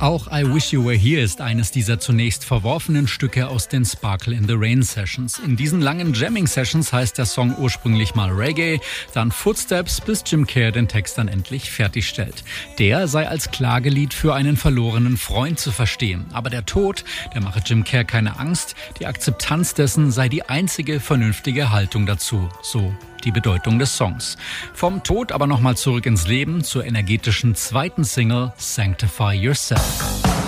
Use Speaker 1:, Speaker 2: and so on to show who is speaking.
Speaker 1: Auch I Wish You Were Here ist eines dieser zunächst verworfenen Stücke aus den Sparkle in the Rain Sessions. In diesen langen Jamming-Sessions heißt der Song ursprünglich mal Reggae, dann Footsteps, bis Jim Kerr den Text dann endlich fertigstellt. Der sei als Klagelied für einen verlorenen Freund zu verstehen. Aber der Tod, der mache Jim Kerr keine Angst, die Akzeptanz dessen sei die einzige vernünftige Haltung dazu, so die Bedeutung des Songs. Vom Tod aber nochmal zurück ins Leben zur energetischen zweiten Single Sanctify Yourself.